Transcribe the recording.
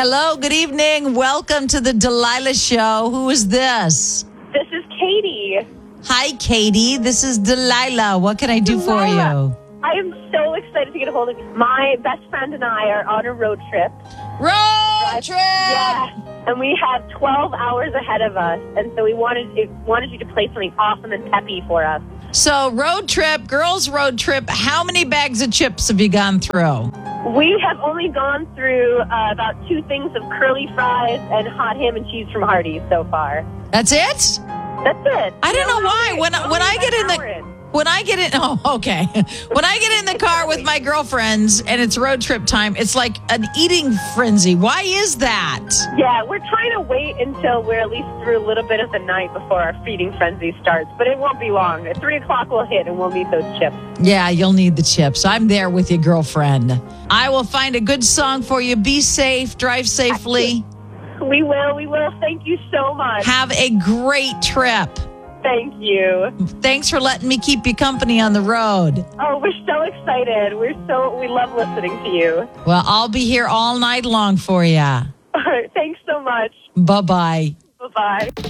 Hello, good evening. Welcome to the Delilah Show. Who is this? This is Katie. Hi, Katie. This is Delilah. What can I do for you? I am so excited to get a hold of you. My best friend and I are on a road trip. Road trip! Yes. And we have 12 hours ahead of us. And so we wanted you to play something awesome and peppy for us. So, road trip, girls' road trip. How many bags of chips have you gone through? We have only gone through about 2 things of curly fries and hot ham and cheese from Hardee's so far. That's it? That's it. I don't know why. When I get in when I get in the car with my girlfriends and it's road trip time, it's like an eating frenzy. Why is that? Yeah, we're trying to wait until we're at least through a little bit of the night before our feeding frenzy starts, but it won't be long. At 3 o'clock we'll hit and we'll need those chips. Yeah, you'll need the chips. I'm there with you, girlfriend. I will find a good song for you. Be safe. Drive safely. We will. Thank you so much. Have a great trip. Thank you. Thanks for letting me keep you company on the road. Oh, we're so excited. We love listening to you. Well, I'll be here all night long for you. All right. Thanks so much. Bye-bye. Bye-bye.